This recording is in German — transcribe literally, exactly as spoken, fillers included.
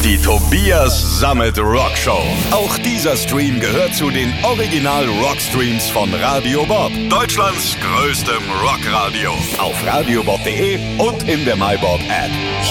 Die Tobias Sammet Rock Show. Auch dieser Stream gehört zu den Original Rockstreams von Radio Bob, Deutschlands größtem Rockradio. Auf radiobob punkt de und in der MyBob App.